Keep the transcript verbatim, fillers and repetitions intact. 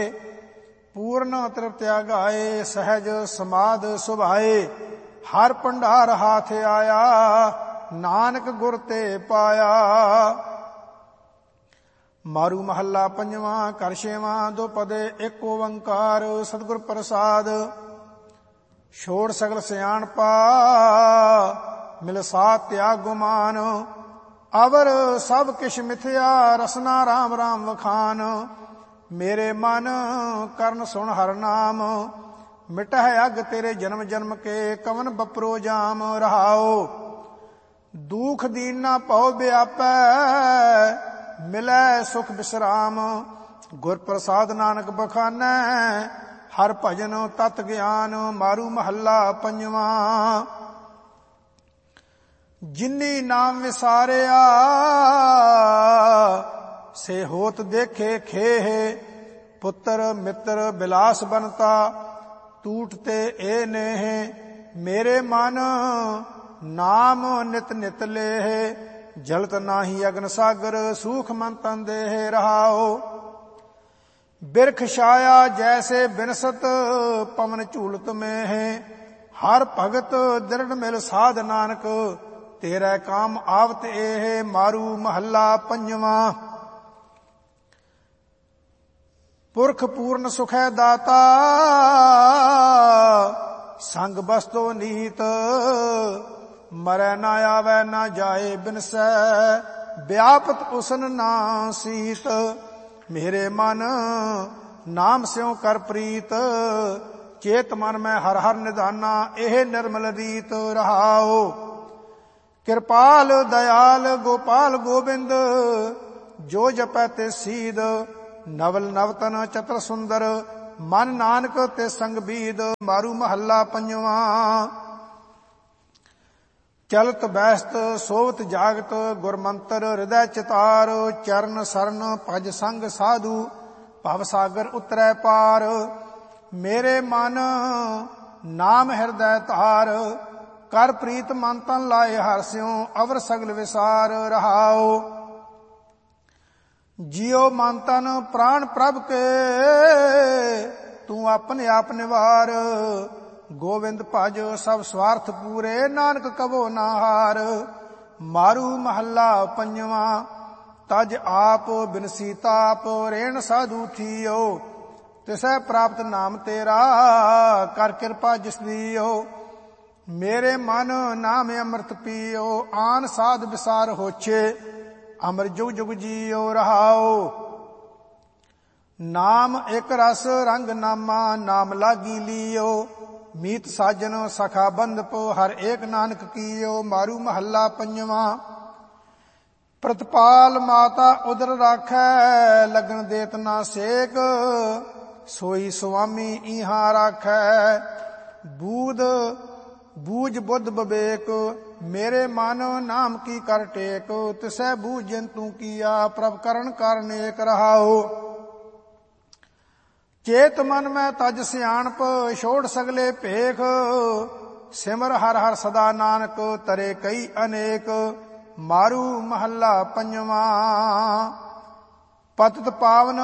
पूर्ण तृप्त्या गाए सहज समाध सुभाए। हर भंडार हाथ आया नानक गुर ते पाया। मारू महला पंजवा कर छेवां दो पदे एक ओंकार सतगुर प्रसाद। छोड़ सगल सियाणपा मिल साथ त्याग गुमान। अवर सब किश मिथ्या रसना राम राम वखान। मेरे मन करन सुन हर नाम मिटह अग तेरे जन्म जन्म के कवन बपरो जाम। रहाओ दुख दीना पौ व्यापै मिलै सुख विश्राम। गुर प्रसाद नानक बखानै हर भजन तत ज्ञान। मारू महला पंजवा। जिन्नी नाम विसारिया से होत देखे खेह। पुत्र मित्र बिलास बनता टूटते ए नेह। मेरे मन नाम नित नित लेह। जलत नाही अग्न सागर सूख मन तन देह। रहाओ बिरख छाया जैसे बिनसत पवन झूलत में है। हर भगत दृढ़ मिल साध नानक तेरा काम आवत एह। मारू महला पंजवा। पुरख पूर्ण सुखै दाता संग बसतो नीत। मरै ना आवे ना जाए बिनसै व्यापत उसन ना सीत। मेरे मन नाम स्यों कर प्रीत चेत मन में हर हर निधाना एह निर्मल रीत। रहाओ कृपाल दयाल गोपाल गोबिंद जो जपै ते सीद। नवल नवतन चतर सुंदर मन नानक ते संग बीद। मारू महला पंजवा। चलत बैसत सोवत जागत गुरमंतर हृदय चितार। चरण सरन भज संग साधु भव सागर उतरै पार। मेरे मन नाम हृदय तार कर प्रीत मन तन लाए हर स्यों अवर सगल विसार। रहाओ जियो मन तन प्राण प्रभ के तू अपने आप निवार। गोविंद भज सब स्वार्थ पूरे नानक कबो ना हार। मारू महला पंजवा। तज आप बिनसी ताप रेण साधु थियो। तिसै प्राप्त नाम तेरा कर कृपा जिस दियो। मेरे मन नाम अमृत पियो आन साध विसार होछे। अमर जुग जुग जियो। रहाओ नाम एक रस रंग नामा नाम लागी लियो। मीत साजन सखा बंधप हर एक नानक कियो। मारू महला पंजवा। प्रतिपाल माता उदर राखै लगन देत ना सेक। सोई स्वामी इहां राखै बूद बूझ बुद्ध विवेक। मेरे मन नाम की कर टेक तिसै बूझन तू किया प्रभ करण करनेक। रहाओ चेत मन में तज सियाणप छोड़ सगले भेख। सिमर हर हर सदा नानक तरे कई अनेक। मारू महला पंजवा। पतित पावन